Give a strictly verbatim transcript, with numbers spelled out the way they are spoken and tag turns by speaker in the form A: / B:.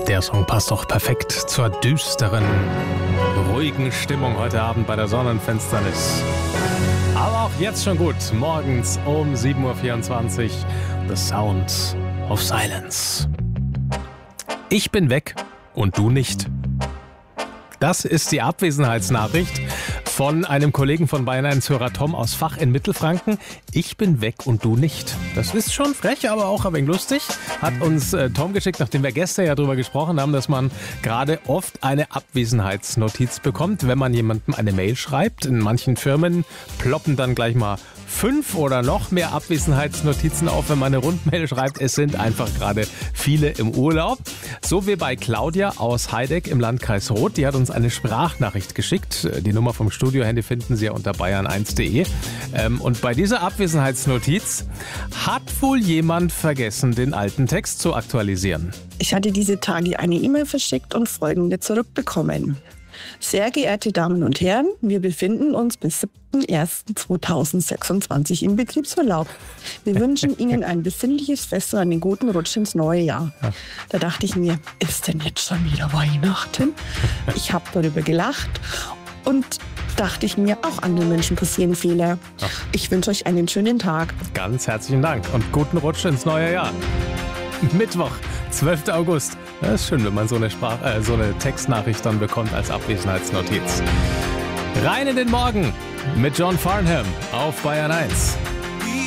A: Der Song passt doch perfekt zur düsteren, ruhigen Stimmung heute Abend bei der Sonnenfinsternis. Aber auch jetzt schon gut. Morgens um sieben Uhr vierundzwanzig. The Sound of Silence. Ich bin weg und du nicht. Das ist die Abwesenheitsnachricht von einem Kollegen von Bayern eins Hörer Tom aus Fach in Mittelfranken. Ich bin weg und du nicht. Das ist schon frech, aber auch ein wenig lustig. Hat uns äh, Tom geschickt, nachdem wir gestern ja darüber gesprochen haben, dass man gerade oft eine Abwesenheitsnotiz bekommt, wenn man jemandem eine Mail schreibt. In manchen Firmen ploppen dann gleich mal fünf oder noch mehr Abwesenheitsnotizen auf, wenn man eine Rundmail schreibt. Es sind einfach gerade viele im Urlaub. So wie bei Claudia aus Heideck im Landkreis Roth. Die hat uns eine Sprachnachricht geschickt. Die Nummer vom Studiohandy finden Sie ja unter bayern eins punkt de. Und bei dieser Abwesenheitsnotiz hat wohl jemand vergessen, den alten Text zu aktualisieren.
B: Ich hatte diese Tage eine E-Mail verschickt und folgende zurückbekommen. Sehr geehrte Damen und Herren, wir befinden uns bis siebten ersten zweitausendsechsundzwanzig im Betriebsurlaub. Wir wünschen Ihnen ein besinnliches Fest und einen guten Rutsch ins neue Jahr. Da dachte ich mir, ist denn jetzt schon wieder Weihnachten? Ich habe darüber gelacht und dachte ich mir, auch anderen Menschen passieren Fehler. Ich wünsche euch einen schönen Tag.
A: Ganz herzlichen Dank und guten Rutsch ins neue Jahr. Mittwoch, zwölfter August. Das ist schön, wenn man so eine, Sprach-, äh, so eine Textnachricht dann bekommt als Abwesenheitsnotiz. Rein in den Morgen mit John Farnham auf Bayern eins.